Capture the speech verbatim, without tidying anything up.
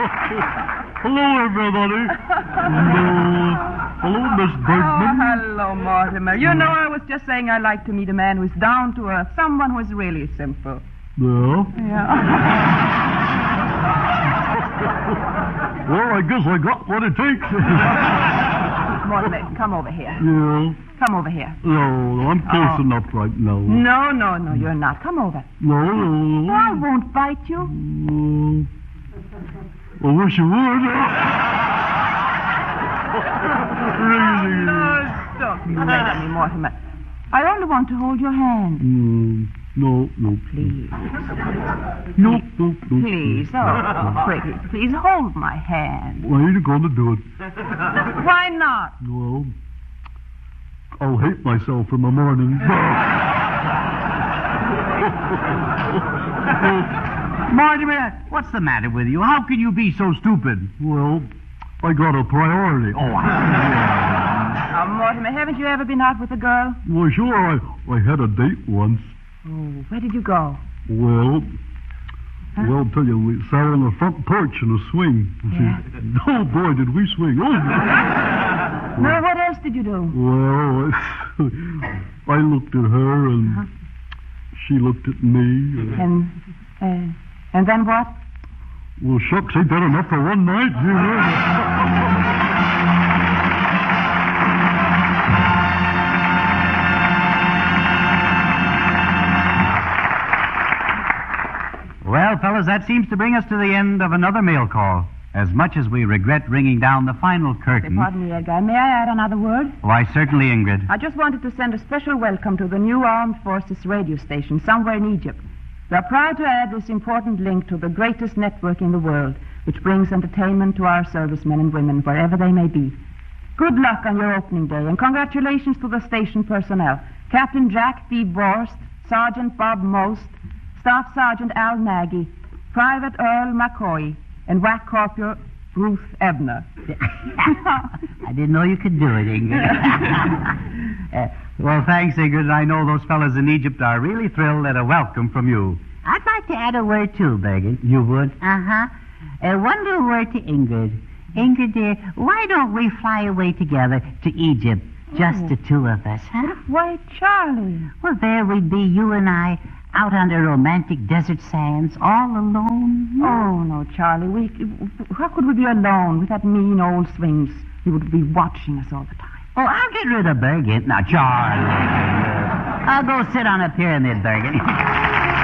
Hello, everybody. Hello. Hello, Miss Bergman. Oh, hello, Mortimer. You know, I was just saying I'd like to meet a man who's down to earth, someone who's really simple. Yeah? Yeah. Well, I guess I got what it takes. Mortimer, come over here. Yeah? Come over here. No, I'm close Oh. enough right now. No, no, no, you're not. Come over. No, no, Oh, I won't bite you. no. I wish you would. Really? No, don't be afraid of me, Mortimer. I only want to hold your hand. Mm, no, no. Please. No, no, no. Please, oh, pretty. Please hold my hand. Why are you going to do it? Why not? Well, I'll hate myself in the morning. Mortimer, what's the matter with you? How can you be so stupid? Well, I got a priority. Oh, I... Oh, Mortimer, haven't you ever been out with a girl? Well, sure, I, I had a date once. Oh, where did you go? Well, Huh? well, I'll tell you, we sat on the front porch in a swing. Yeah. Oh, boy, did we swing. Oh. No, what else did you do? Well, I looked at her, and Uh-huh. she looked at me. And, And, uh, and then what? well, shucks, ain't that enough for one night? You know? Well, fellas, that seems to bring us to the end of another mail call. As much as we regret ringing down the final curtain... Pardon me, Edgar. May I add another word? Why, certainly, Ingrid. I just wanted to send a special welcome to the new Armed Forces radio station somewhere in Egypt. We are proud to add this important link to the greatest network in the world, which brings entertainment to our servicemen and women wherever they may be. Good luck on your opening day, and congratulations to the station personnel. Captain Jack D. Borst, Sergeant Bob Most, Staff Sergeant Al Nagy, Private Earl McCoy, and W A C Corporal Ruth Ebner. I didn't know you could do it, Ingrid. uh, well, thanks, Ingrid. I know those fellas in Egypt are really thrilled at a welcome from you. I'd like to add a word, too, Bergen. You would? Uh-huh. Uh, one little word to Ingrid. Ingrid, dear, why don't we fly away together to Egypt? Just Oh. the two of us, huh? Why, Charlie. Well, there we'd be, you and I, out on the romantic desert sands, all alone. Oh, no, Charlie. We, how could we be alone with that mean old swings? He would be watching us all the time. Oh, I'll get rid of Bergen. Now, Charlie. I'll go sit on a pyramid, Bergen.